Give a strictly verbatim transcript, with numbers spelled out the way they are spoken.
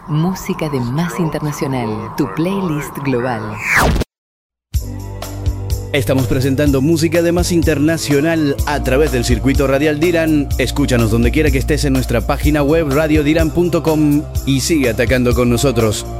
Música de Más Internacional, tu playlist global. Estamos presentando música de Más Internacional a través del circuito radial Diran. Escúchanos donde quiera que estés en nuestra página web radio diran punto com y sigue atacando con nosotros.